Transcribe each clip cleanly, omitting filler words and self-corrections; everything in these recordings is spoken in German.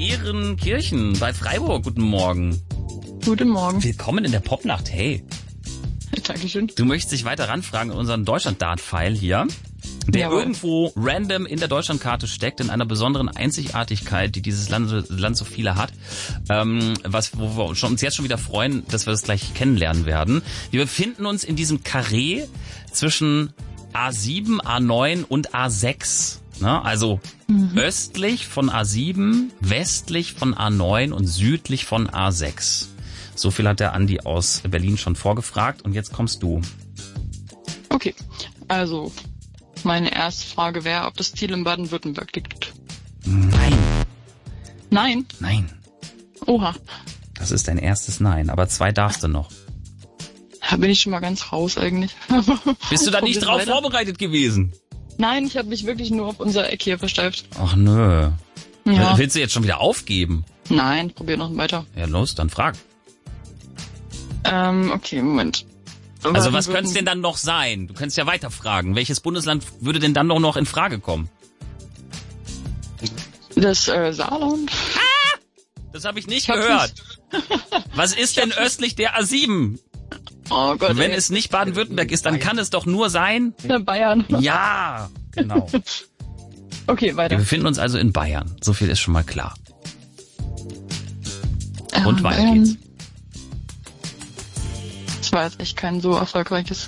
Ehrenkirchen bei Freiburg. Guten Morgen. Guten Morgen. Willkommen in der Popnacht. Hey. Dankeschön. Du möchtest dich weiter ranfragen in unseren Deutschland-Dart-File hier, der irgendwo random in der Deutschlandkarte steckt, in einer besonderen Einzigartigkeit, die dieses Land so viele hat, wo wir uns jetzt schon wieder freuen, dass wir das gleich kennenlernen werden. Wir befinden uns in diesem Karree zwischen A7, A9 und A6. Ne? Also östlich von A7, westlich von A9 und südlich von A6. So viel hat der Andi aus Berlin schon vorgefragt und jetzt kommst du. Okay, also meine erste Frage wäre, ob das Ziel in Baden-Württemberg liegt. Nein. Nein? Nein. Oha. Das ist dein erstes Nein, aber 2 darfst du noch. Da bin ich schon mal ganz raus eigentlich. Bist du da nicht drauf vorbereitet gewesen? Nein, ich habe mich wirklich nur auf unser Eck hier versteift. Ach nö. Ja. Willst du jetzt schon wieder aufgeben? Nein, probier noch weiter. Ja los, dann frag. Okay, Moment. Also was könnte es denn dann noch sein? Du könntest ja weiter fragen. Welches Bundesland würde denn dann noch in Frage kommen? Das Saarland? Ah! Das habe ich nicht gehört. Was ist denn östlich der A7? Oh Gott. Wenn es nicht Baden-Württemberg ist, dann kann es doch nur sein... Bayern. Ja, genau. Okay, weiter. Wir befinden uns also in Bayern. So viel ist schon mal klar. Und weiter geht's. Das war jetzt echt kein so erfolgreiches...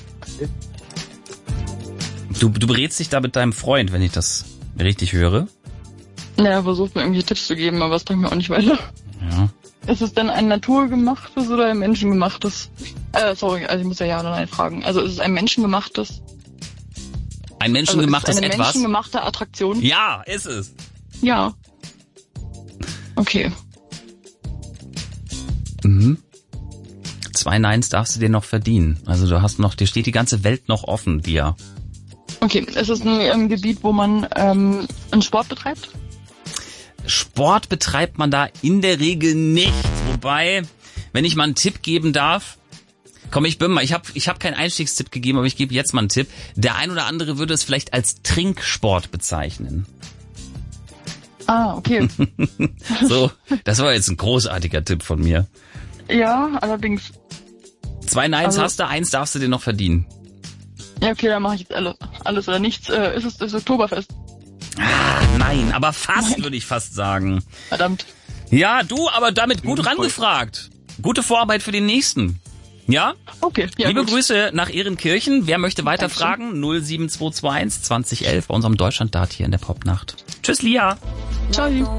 Du berätst dich da mit deinem Freund, wenn ich das richtig höre. Naja, versucht mir irgendwie Tipps zu geben, aber es bringt mir auch nicht weiter. Ja. Ist es denn ein naturgemachtes oder ein menschengemachtes? Sorry, also ich muss ja oder nein fragen. Also ist es ein menschengemachtes? Ein menschengemachtes eine etwas? Menschengemachte Attraktion? Ja, ist es. Ja. Okay. 2 Neins darfst du dir noch verdienen. Also du hast noch, dir steht die ganze Welt noch offen, dir. Okay, ist es ein Gebiet, wo man einen Sport betreibt? Sport betreibt man da in der Regel nicht. Wobei, wenn ich mal einen Tipp geben darf, komm, ich hab keinen Einstiegstipp gegeben, aber ich gebe jetzt mal einen Tipp. Der ein oder andere würde es vielleicht als Trinksport bezeichnen. Ah, okay. So, das war jetzt ein großartiger Tipp von mir. Ja, allerdings. 2 Neins hast du, 1 darfst du dir noch verdienen. Ja, okay, dann mache ich jetzt alles oder nichts. Ist es das Oktoberfest? Ah, nein, aber fast, würde ich fast sagen. Verdammt. Ja, du, aber damit gut rangefragt. Gute Vorarbeit für den nächsten. Ja? Okay. Ja, Liebe gut. Grüße nach Ehrenkirchen. Wer möchte weiterfragen? 07221 2011 bei unserem Deutschland-Dart hier in der Popnacht. Tschüss, Lia. Ciao.